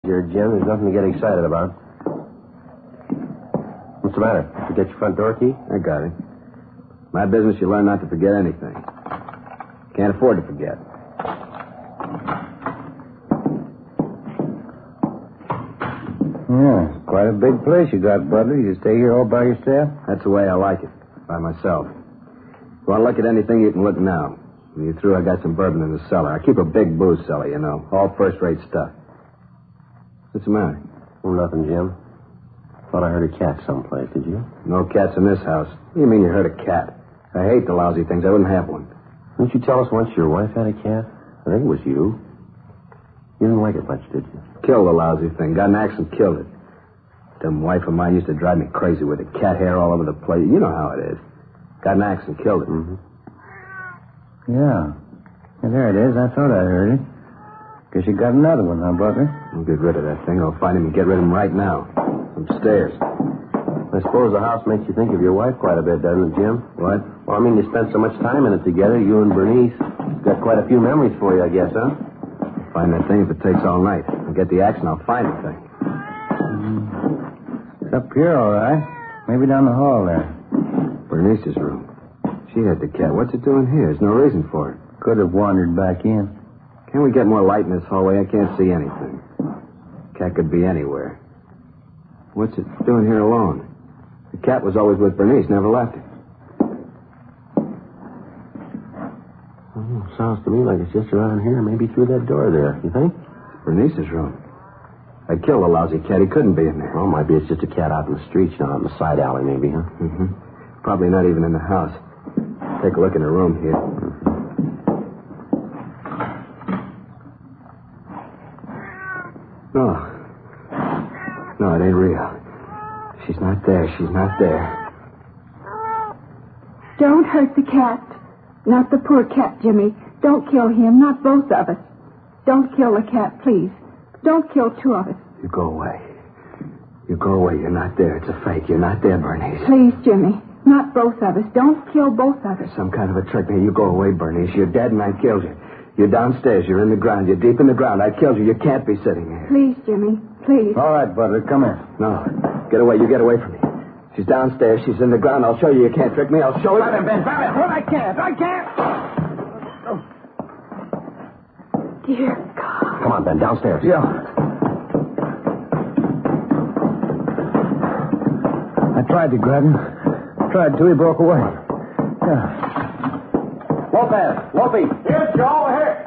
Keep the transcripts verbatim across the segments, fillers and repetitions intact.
Here, Jim. There's nothing to get excited about. What's the matter? Forget your front door key? I got it. My business, you learn not to forget anything. Can't afford to forget. Yeah, quite a big place you got, Butler. You stay here all by yourself? That's the way I like it, by myself. If you want to look at anything, you can look now. When you're through, I got some bourbon in the cellar. I keep a big booze cellar, you know. All first-rate stuff. What's the matter? Oh, nothing, Jim. Thought I heard a cat someplace, did you? No cats in this house. What do you mean you heard a cat? I hate the lousy things. I wouldn't have one. Didn't you tell us once your wife had a cat? I think it was you. You didn't like it much, did you? Killed the lousy thing. Got an axe and killed it. Them wife of mine used to drive me crazy with it. Cat hair all over the place. You know how it is. Got an axe and killed it. Mm-hmm. Yeah. Yeah, there it is. I thought I heard it. Guess you got another one, huh, Butler? I'll get rid of that thing. I'll find him and get rid of him right now. Upstairs. I suppose the house makes you think of your wife quite a bit, doesn't it, Jim? What? Well, I mean, you spent so much time in it together, you and Bernice. It's got quite a few memories for you, I guess, huh? Find that thing if it takes all night. I'll get the axe and I'll find the thing. It's up here, all right. Maybe down the hall there. Bernice's room. She had the cat. What's it doing here? There's no reason for it. Could have wandered back in. Can't we get more light in this hallway? I can't see anything. Cat could be anywhere. What's it doing here alone? The cat was always with Bernice, never left it. Oh, sounds to me like it's just around here, maybe through that door there. You think? Bernice's room. I killed the lousy cat. He couldn't be in there. Well, maybe it's just a cat out in the streets, you know, out in the side alley, maybe, huh? Mm-hmm. Probably not even in the house. Take a look in the room here. No. No, it ain't real. She's not there. She's not there. Don't hurt the cat. Not the poor cat, Jimmy. Don't kill him. Not both of us. Don't kill the cat, please. Don't kill two of us. You go away. You go away. You're not there. It's a fake. You're not there, Bernice. Please, Jimmy. Not both of us. Don't kill both of us. Some kind of a trick. Now, you go away, Bernice. You're dead and I killed you. You're downstairs. You're in the ground. You're deep in the ground. I killed you. You can't be sitting here. Please, Jimmy. Please. All right, Butler. Come here. No. Get away. You get away from me. She's downstairs. She's in the ground. I'll show you. You can't trick me. I'll show you. Grab him, Ben. Grab him. Hold, I can't. I can't. Dear God. Come on, Ben. Downstairs. Yeah. I tried to grab him. Tried to. He broke away. Yeah. Lopez. Lopey. Here, Joe. Here.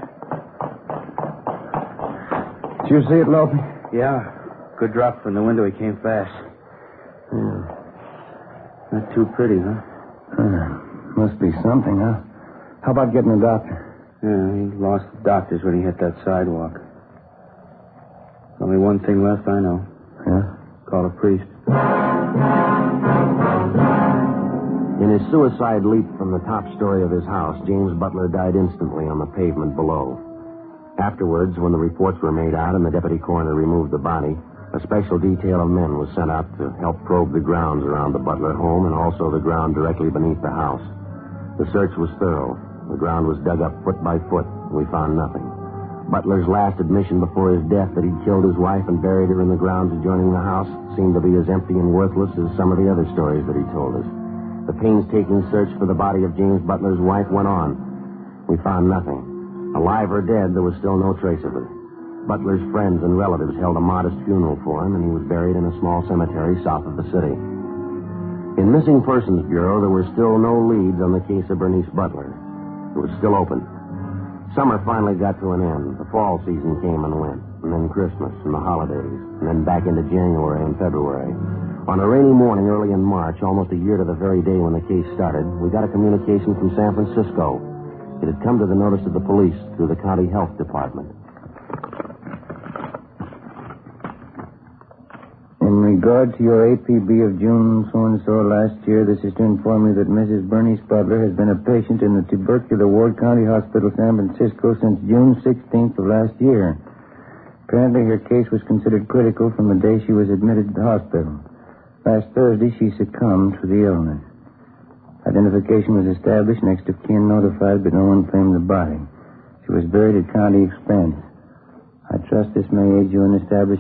Did you see it, Lopey? Yeah. Good drop from the window. He came fast. Yeah. Not too pretty, huh? Uh, must be something, huh? How about getting a doctor? Yeah, he lost the doctors when he hit that sidewalk. Only one thing left, I know. Yeah? Call a priest. In his suicide leap from the top story of his house, James Butler died instantly on the pavement below. Afterwards, when the reports were made out and the deputy coroner removed the body, a special detail of men was sent out to help probe the grounds around the Butler home and also the ground directly beneath the house. The search was thorough. The ground was dug up foot by foot, and we found nothing. Butler's last admission before his death that he'd killed his wife and buried her in the grounds adjoining the house seemed to be as empty and worthless as some of the other stories that he told us. The painstaking search for the body of James Butler's wife went on. We found nothing. Alive or dead, there was still no trace of her. Butler's friends and relatives held a modest funeral for him, and he was buried in a small cemetery south of the city. In Missing Persons Bureau, there were still no leads on the case of Bernice Butler. It was still open. Summer finally got to an end. The fall season came and went, and then Christmas and the holidays, and then back into January and February. On a rainy morning early in March, almost a year to the very day when the case started, we got a communication from San Francisco. It had come to the notice of the police through the county health department. In regard to your A P B of June so-and-so last year, this is to inform you that Missus Bernice Butler has been a patient in the tubercular ward, County Hospital, San Francisco, since June sixteenth of last year. Apparently, her case was considered critical from the day she was admitted to the hospital. Last Thursday, she succumbed to the illness. Identification was established, next of kin notified, but no one claimed the body. She was buried at county expense. I trust this may aid you in establishing